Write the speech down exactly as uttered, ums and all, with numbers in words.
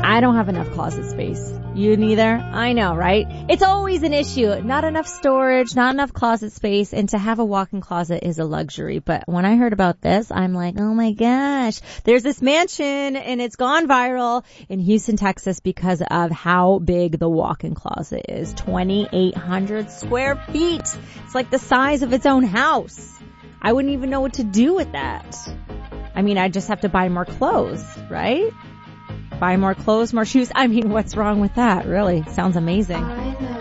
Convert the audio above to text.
I don't have enough closet space. You neither? I know, right? It's always an issue. Not enough storage, not enough closet space, and to have a walk-in closet is a luxury. But when I heard about this, I'm like, oh my gosh, there's this mansion and it's gone viral in Houston, Texas because of how big the walk-in closet is. twenty-eight hundred square feet. It's like the size of its own house. I wouldn't even know what to do with that. I mean, I just have to buy more clothes, right? Buy more clothes, more shoes. I mean, what's wrong with that? Really, sounds amazing.